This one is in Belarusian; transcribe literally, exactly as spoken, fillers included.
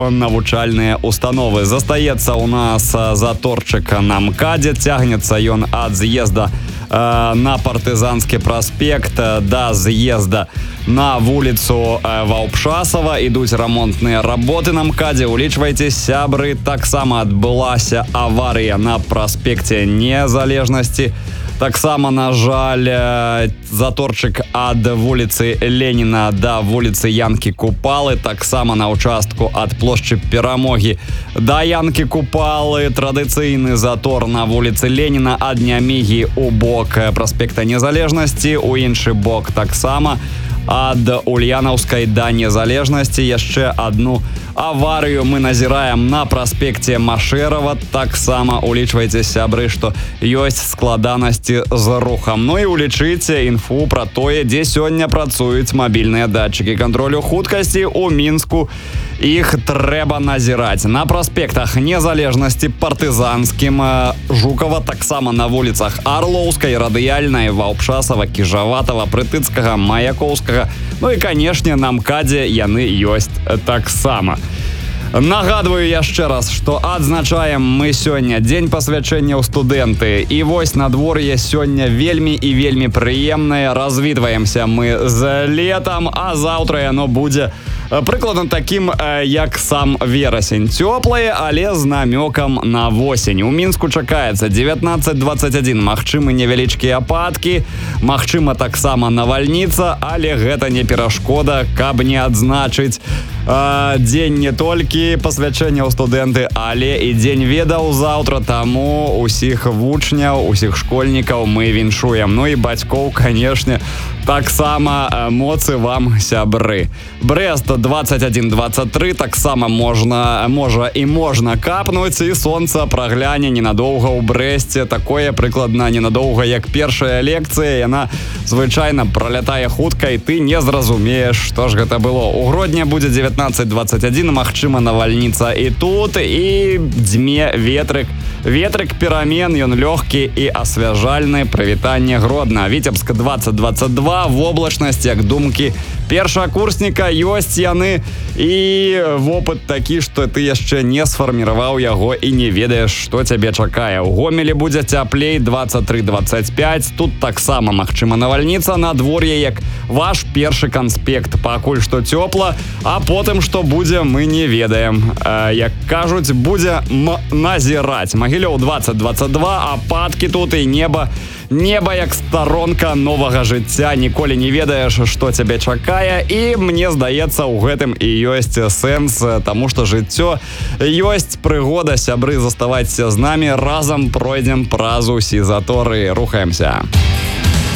навучальныя установы. Застаецца у нас заторчык на МКАДе, цягнецца ён ад з'езда э, на Партызанскі праспект да з'езда на вуліцу э, Ваўпшасава. Ідуць рамонтныя работы на МКАДе. Улічвайце, сябры, таксама адбылася аварыя на праспекце Незалежнасці. Таксама, на жаль, заторчык ад вуліцы Леніна да вуліцы Янкі Купалы. Таксама на участку ад плошчы Перамогі да Янкі Купалы. Традыцыйны затор на вуліцы Леніна ад Нямігі у бок праспекта Незалежнасці. У іншы бок таксама ад Ульянаўскай да Незалежнасці. Яшчэ адну аварыю мы назіраем на праспекце Машэрава. Таксама улічвайце, сябры, што ёсць складанасці з рухам. Ну і улічыце інфу пра тое, дзе сёння працуюць мабільныя датчыкі кантролю хуткасці ў Мінску. Іх трэба назіраць на праспектах Незалежнасці, Партызанскім, Жукава, таксама на вуліцах Арлоўскай, Радыяльнай, Ваўпшасава, Кіжаватава, Прытыцкага, Маяковскага. Ну і, канешне, на МКАДе яны ёсць таксама. Нагадваю яшчэ раз, што адзначаем мы сёння дзень пасвячэння ў студэнты. І вось надвор'е сёння вельмі і вельмі прыемнае. Развітваемся мы з летам, а заўтра яно будзе прыкладна такім, як сам верасень. Цёплае, але з намёкам на восень. У Мінску чакаецца дзевятнаццаць дваццаць адзін. Магчымы невялічкія ападкі, магчыма таксама навальніца, але гэта не перашкода, каб не адзначыць э, дзень не толькі пасвячэння ў студэнты, але і дзень ведаў заўтра. Таму усіх вучняў, усіх школьнікаў мы віншуем. Ну і бацькоў, канешне, таксама моцы вам, сябры. Брэст дваццаць адзін дваццаць тры, таксама можна, можа і можна капнуць, і сонца прагляне ненадоўга ў Брэсце. Такое прыкладна ненадоўга, як першая лекцыя. Яна звычайна пролятае хутка, і ты не зразумееш, што ж гэта было. У Гродні будзе дзевятнаццаць дваццаць адзін, магчыма навальніца і тут, і дзьме ветрык. Ветрык перамен, ён лёгкі і асвяжальны. Прывітанне, Гродна. Віцебск дваццаць дваццаць два, воблачнасць, як думкі першакурсніка, ёсць яны, і вопыт такі, што ты яшчэ не сфарміраваў яго і не ведаеш, што цябе чакае. У Гомелі будзе цяплей, дваццаць тры дваццаць пяць. Тут таксама магчыма навальніца. Надвор'е, як ваш першы канспект. Пакуль што цёпла, а потым што будзе, мы не ведаем. Э, як кажуць, будзе назіраць. Магілёў дваццаць дваццаць два, ападкі тут і неба. Неба як старонка новага жыцця, ніколі не ведаеш, што цябе чакае, і мне здаецца, у гэтым і ёсць сэнс, таму што жыццё ёсць прыгода. Сябры, заставайцеся з намі, разам пройдзем праз усе заторы, рухаемся.